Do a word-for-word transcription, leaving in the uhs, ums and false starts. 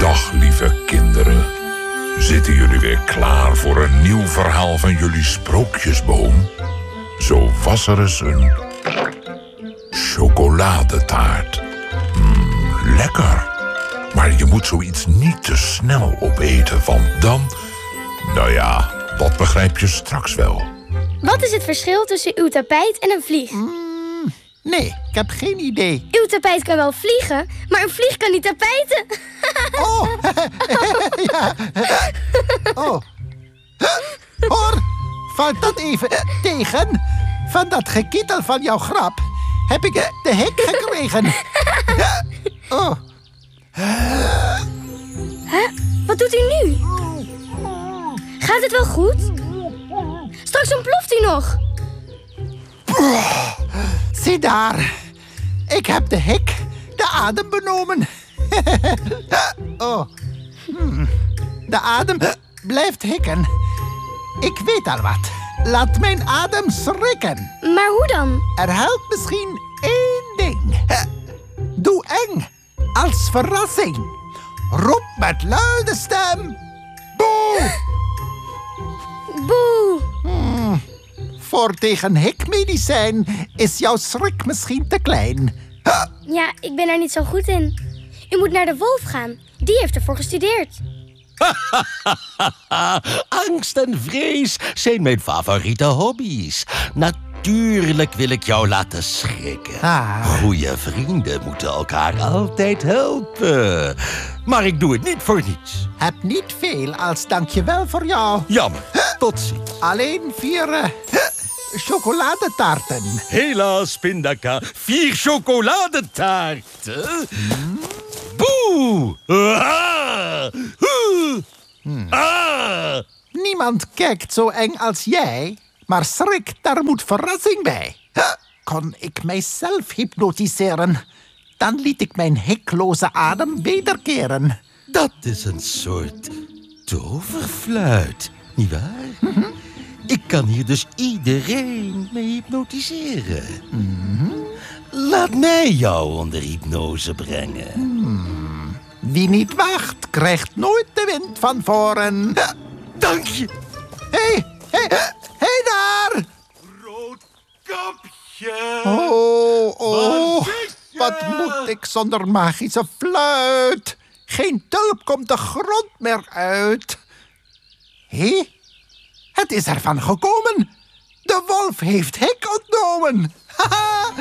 Dag, lieve kinderen. Zitten jullie weer klaar voor een nieuw verhaal van jullie sprookjesboom? Zo was er eens een chocoladetaart. Mm, lekker. Maar je moet zoiets niet te snel opeten, want dan... Nou ja, dat begrijp je straks wel. Wat is het verschil tussen uw tapijt en een vlieg? Mm, nee, ik heb geen idee. Uw tapijt kan wel vliegen, maar een vlieg kan niet tapijten. Oh, ja. Oh. Hoor, valt dat even tegen? Van dat gekietel van jouw grap heb ik de hik gekregen. Oh. Huh? Wat doet u nu? Gaat het wel goed? Straks ontploft u nog. Zie daar. Ik heb de hik de adem benomen. Oh. Hmm. De adem blijft hikken. Ik weet al wat. Laat mijn adem schrikken. Maar hoe dan? Er helpt misschien één ding. Doe eng. Als verrassing. Roep met luide stem. Boe! Boe! Hmm. Voor tegen hikmedicijn is jouw schrik misschien te klein. Ja, ik ben er niet zo goed in. U moet naar de wolf gaan. Die heeft ervoor gestudeerd. Angst en vrees zijn mijn favoriete hobby's. Natuurlijk wil ik jou laten schrikken. Ah. Goeie vrienden moeten elkaar altijd helpen. Maar ik doe het niet voor niets. Heb niet veel als dankjewel voor jou. Jammer, tot ziens. Alleen vier uh, chocoladetaarten. Helaas, Pindaka, vier chocoladetaarten. Hmm? Boe! Ah! Huh! Hmm. Ah! Niemand kijkt zo eng als jij, maar schrik, daar moet verrassing bij. Kon ik mijzelf hypnotiseren, dan liet ik mijn hikloze adem wederkeren. Dat is een soort toverfluit, nietwaar? Mm-hmm. Ik kan hier dus iedereen mee hypnotiseren. Mm-hmm. Laat mij jou onder hypnose brengen. Hmm. Wie niet wacht, krijgt nooit de wind van voren. Dank je. Hé, hé, hé daar! Roodkapje. Oh, oh. Wat moet ik zonder magische fluit? Geen tulp komt de grond meer uit. Hé, het is ervan gekomen. De wolf heeft hik ontnomen. Haha.